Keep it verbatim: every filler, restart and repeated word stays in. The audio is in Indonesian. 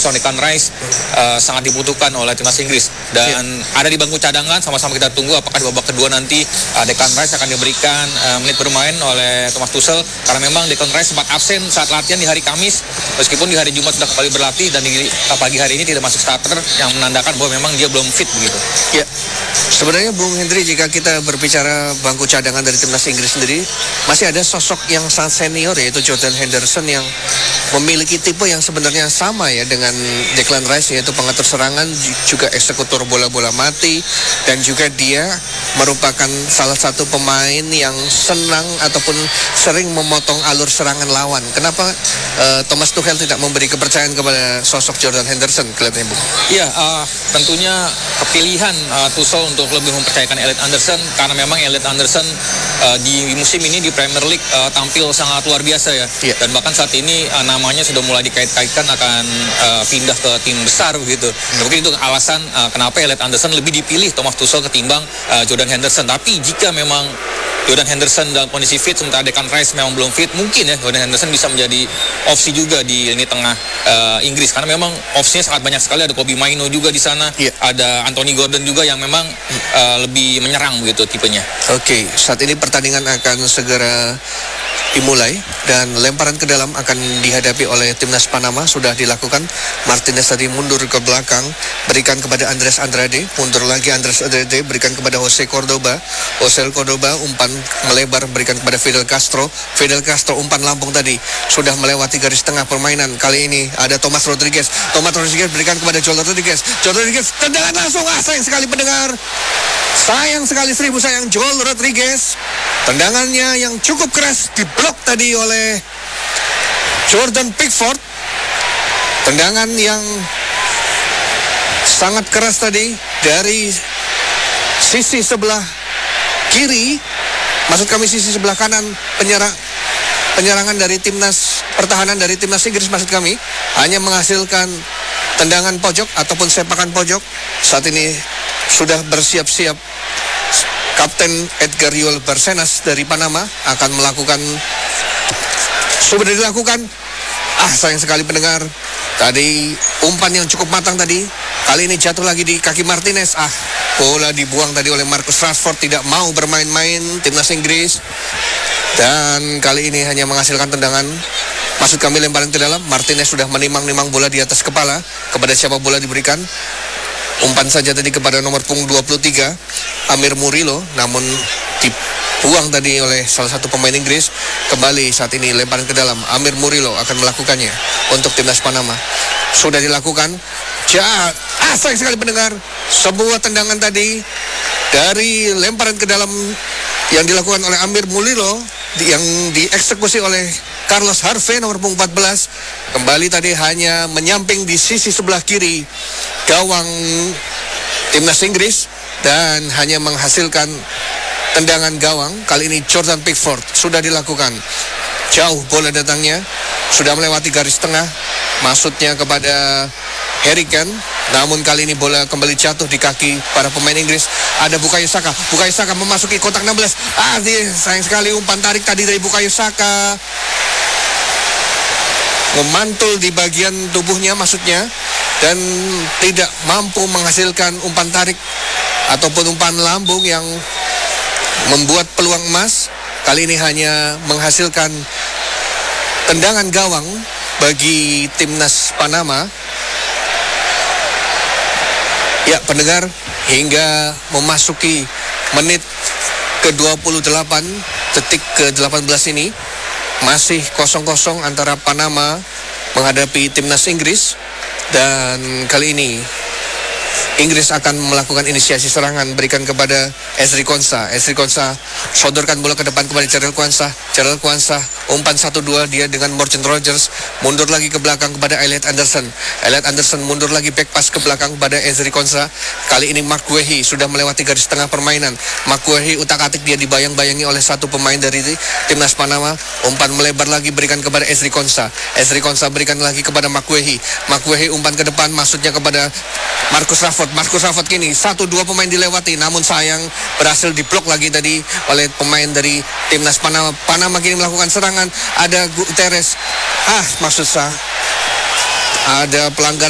seorang Declan Rice uh, sangat dibutuhkan oleh timnas Inggris. Dan yeah. ada di bangku cadangan, sama-sama kita tunggu apakah di babak kedua nanti uh, Declan Rice akan diberikan uh, menit bermain oleh Thomas Tuchel, karena memang Declan Rice sempat absen saat latihan di hari Kamis, meskipun di hari Jumat sudah kembali berlatih dan di pagi hari ini tidak masuk starter, yang menandakan bahwa memang dia belum fit begitu. Ya, sebenarnya Bung Hendri, jika kita berbicara bangku cadangan dari timnas Inggris sendiri, masih ada sosok yang sangat senior, yaitu Jordan Henderson, yang memiliki tipe yang sebenarnya sama ya dengan Declan Rice, yaitu pengatur serangan, juga eksekutor bola-bola mati, dan juga dia merupakan salah satu pemain yang senang ataupun sering memotong alur serangan lawan. Kenapa uh, Thomas Tuchel tidak memberi kepercayaan kepada sosok Jordan Henderson kelihatannya, Bung? Iya, uh, tentunya kepilihan uh, Tuchel untuk lebih mempercayakan Elliot Anderson, karena memang Elliot Anderson uh, di musim ini di Premier League uh, tampil sangat luar biasa ya. Yeah. Dan bahkan saat ini uh, namanya sudah mulai dikait-kaitkan akan uh, pindah ke tim besar begitu. Hmm. Mungkin itu alasan uh, kenapa Elliot Anderson lebih dipilih Thomas Tuchel ketimbang uh, Jordan Henderson. Tapi jika memang Jordan Henderson dalam kondisi fit, sementara Declan Rice memang belum fit, mungkin ya Jordan Henderson bisa menjadi opsi juga di lini tengah uh, Inggris, karena memang opsinya sangat banyak sekali. Ada Kobbie Mainoo juga di sana, yeah. ada Anthony Gordon juga yang memang uh, lebih menyerang begitu tipenya. Oke, okay, saat ini pertandingan akan segera dimulai dan lemparan ke dalam akan dihadapi oleh timnas Panama. Sudah dilakukan. Martinez tadi mundur ke belakang, berikan kepada Andres Andrade, mundur lagi Andres Andrade, berikan kepada Jose Cordoba. Jose Cordoba umpan melebar, berikan kepada Fidel Castro. Fidel Castro umpan lampung tadi sudah melewati garis tengah permainan. Kali ini ada Thomas Rodriguez. Thomas Rodriguez berikan kepada Joel Rodriguez. Joel Rodriguez tendangan langsung. Ah, sayang sekali pendengar. Sayang sekali, seribu sayang, Joel Rodriguez. Tendangannya yang cukup keras diblok tadi oleh Jordan Pickford. Tendangan yang sangat keras tadi dari sisi sebelah kiri, maksud kami sisi sebelah kanan penyerang penyerangan dari timnas pertahanan dari timnas Inggris, maksud kami, hanya menghasilkan tendangan pojok ataupun sepakan pojok. Saat ini sudah bersiap-siap Kapten Edgar Yoel Barcenas dari Panama akan melakukan, sudah dilakukan. Ah, sayang sekali pendengar, tadi umpan yang cukup matang tadi, kali ini jatuh lagi di kaki Martinez. Ah, bola dibuang tadi oleh Marcus Rashford. Tidak mau bermain-main timnas Inggris, dan kali ini hanya menghasilkan tendangan, maksud kami lemparan ke dalam. Martinez sudah menimang-nimang bola di atas kepala. Kepada siapa bola diberikan? Umpan saja tadi kepada nomor punggung dua puluh tiga, Amir Murillo, namun dibuang tadi oleh salah satu pemain Inggris. Kembali saat ini lemparan ke dalam, Amir Murillo akan melakukannya untuk timnas Panama. Sudah dilakukan. Jahat. Ah, sayang sekali pendengar, sebuah tendangan tadi dari lemparan ke dalam yang dilakukan oleh Amir Murillo, yang dieksekusi oleh Carlos Harvey nomor punggung empat belas. Kembali tadi hanya menyamping di sisi sebelah kiri gawang timnas Inggris dan hanya menghasilkan tendangan gawang. Kali ini Jordan Pickford. Sudah dilakukan. Jauh bola datangnya, sudah melewati garis tengah, maksudnya kepada Harry Kane. Namun kali ini bola kembali jatuh di kaki para pemain Inggris. Ada Bukayo Saka. Bukayo Saka memasuki kotak enam belas. Ah, sayang sekali umpan tarik tadi dari Bukayo Saka, memantul di bagian tubuhnya maksudnya, dan tidak mampu menghasilkan umpan tarik ataupun umpan lambung yang membuat peluang emas. Kali ini hanya menghasilkan tendangan gawang bagi timnas Panama. Ya pendengar, hingga memasuki menit ke dua puluh delapan, detik ke delapan belas ini masih kosong kosong antara Panama menghadapi timnas Inggris. Dan kali ini Inggris akan melakukan inisiasi serangan, berikan kepada Ezri Konsa. Ezri Konsa sodorkan bola ke depan kepada Jarell Quansah. Jarell Quansah umpan satu dua dia dengan Morgan Rogers, mundur lagi ke belakang kepada Elliot Anderson. Elliot Anderson mundur lagi, back pass ke belakang kepada Ezri Konsa. Kali ini Mark Guehi sudah melewati garis tengah permainan. Mark Guehi utak-atik dia dibayang-bayangi oleh satu pemain dari timnas Panama. Umpan melebar lagi, berikan kepada Ezri Konsa. Ezri Konsa berikan lagi kepada Mark Guehi. Mark Guehi umpan ke depan, maksudnya kepada Marcus Rashford. Marcus Rashford kini satu dua pemain dilewati, namun sayang berhasil diblok lagi tadi oleh pemain dari timnas Panama. Panama kini melakukan serangan. Ada Guterres. Ah, maksud saya ada pelanggaran